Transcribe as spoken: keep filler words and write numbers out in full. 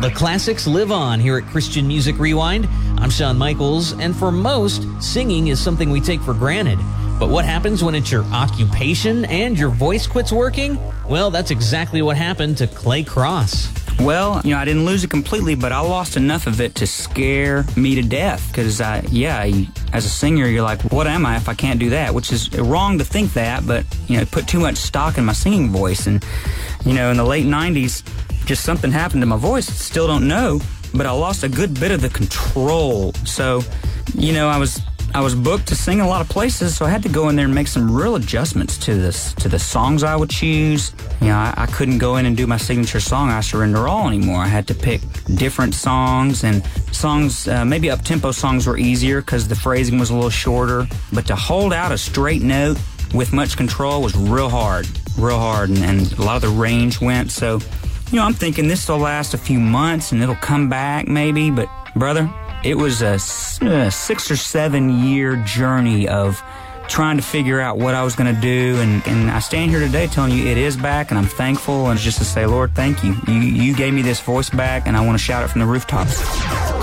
The classics live on here at Christian Music Rewind. I'm Shawn Michaels, and for most, singing is something we take for granted. But what happens when it's your occupation and your voice quits working? Well, that's exactly what happened to Clay Cross. Well, you know, I didn't lose it completely, but I lost enough of it to scare me to death. Because, I, yeah, I, as a singer, you're like, what am I if I can't do that? Which is wrong to think that, but, you know, put too much stock in my singing voice. And, you know, in the late nineties, just something happened to my voice. Still don't know, but I lost a good bit of the control. So, you know, I was... I was booked to sing a lot of places, so I had to go in there and make some real adjustments to this, to the songs I would choose. You know, I, I couldn't go in and do my signature song, I Surrender All, anymore. I had to pick different songs, and songs, uh, maybe up-tempo songs were easier because the phrasing was a little shorter. But to hold out a straight note with much control was real hard, real hard, and, and a lot of the range went. So, you know, I'm thinking this will last a few months and it'll come back maybe, but brother, it was a, a six or seven year journey of trying to figure out what I was going to do. And, and I stand here today telling you it is back, and I'm thankful. And just to say, Lord, thank you. You, you gave me this voice back, and I want to shout it from the rooftops.